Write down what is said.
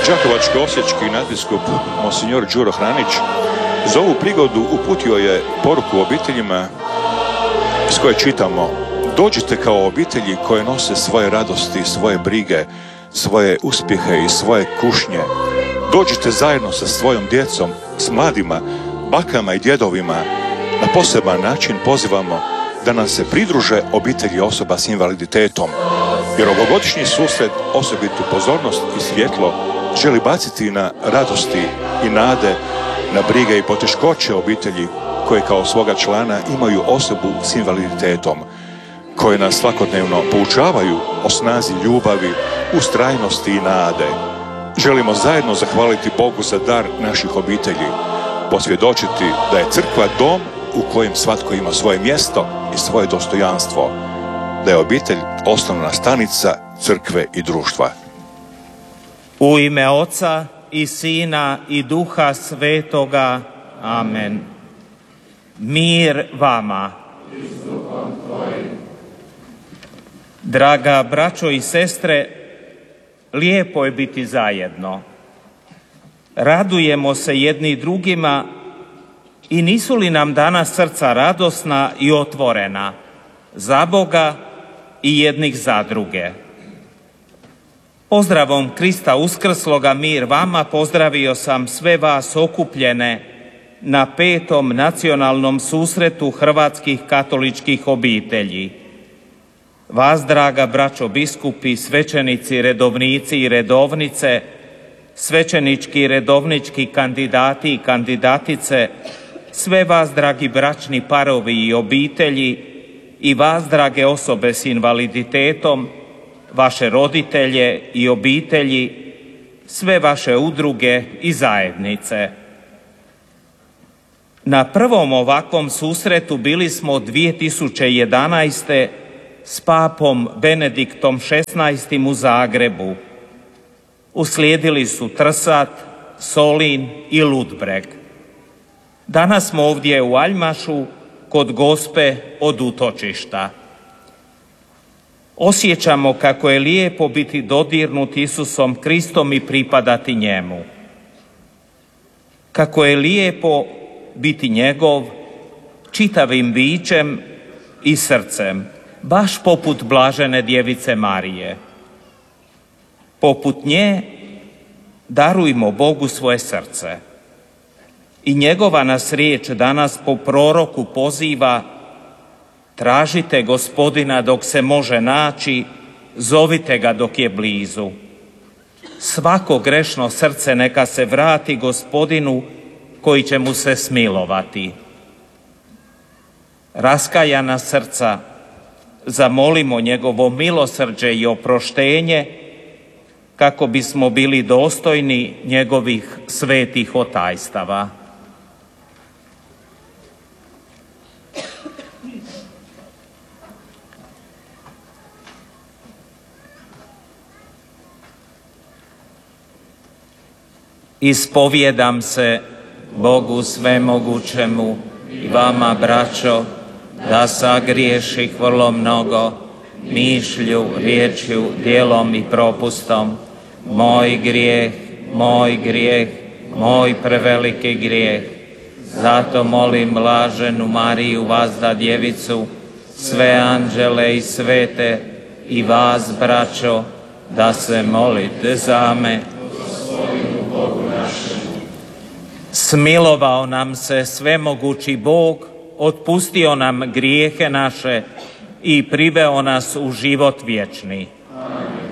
Đakovačko-osječki nadbiskup monsignor Đuro Hranić za ovu prigodu uputio je poruku obiteljima s koje čitamo: dođite kao obitelji koje nose svoje radosti, svoje brige, svoje uspjehe i svoje kušnje. Dođite zajedno sa svojom djecom, s mladima, bakama i djedovima. Na poseban način pozivamo da nam se pridruže obitelji osoba s invaliditetom, jer ovogodišnji susret osobitu pozornost i svjetlo želi baciti na radosti i nade, na brige i poteškoće obitelji koje kao svoga člana imaju osobu s invaliditetom, koje nas svakodnevno poučavaju o snazi ljubavi, ustrajnosti i nade. Želimo zajedno zahvaliti Bogu za dar naših obitelji, posvjedočiti da je crkva dom u kojem svatko ima svoje mjesto i svoje dostojanstvo, da je obitelj osnovna stanica crkve i društva. U ime Oca i Sina i Duha Svetoga. Amen. Mir vama. Draga braćo i sestre, lijepo je biti zajedno. Radujemo se jedni drugima i nisu li nam danas srca radosna i otvorena za Boga i jednih za druge. Pozdravom Krista uskrsloga, mir vama, pozdravio sam sve vas okupljene na 5. nacionalnom susretu hrvatskih katoličkih obitelji. Vas, draga braćo biskupi, svećenici, redovnici i redovnice, svećenički i redovnički kandidati i kandidatice, sve vas, dragi bračni parovi i obitelji, i vas, drage osobe s invaliditetom, vaše roditelje i obitelji, sve vaše udruge i zajednice. Na prvom ovakvom susretu bili smo 2011. s papom Benediktom XVI. U Zagrebu. Uslijedili su Trsat, Solin i Ludbreg. Danas smo ovdje u Aljmašu kod Gospe od utočišta. Osjećamo kako je lijepo biti dodirnut Isusom Kristom i pripadati njemu. Kako je lijepo biti njegov čitavim bićem i srcem, baš poput blažene djevice Marije. Poput nje darujmo Bogu svoje srce. I njegova nas riječ danas po proroku poziva: tražite Gospodina dok se može naći, zovite ga dok je blizu. Svako grešno srce neka se vrati Gospodinu koji će mu se smilovati. Raskajana srca zamolimo njegovo milosrđe i oproštenje kako bismo bili dostojni njegovih svetih otajstava. Ispovjedam se Bogu svemogućemu i vama, braćo, da sagriješih vrlo mnogo, mišlju, riječju, djelom i propustom. Moj grijeh, moj preveliki grijeh. Zato molim blaženu Mariju, vazda djevicu, sve anđele i svete i vas, braćo, da se molite za me. Smilovao nam se svemogući Bog, otpustio nam grijehe naše i priveo nas u život vječni. Amen.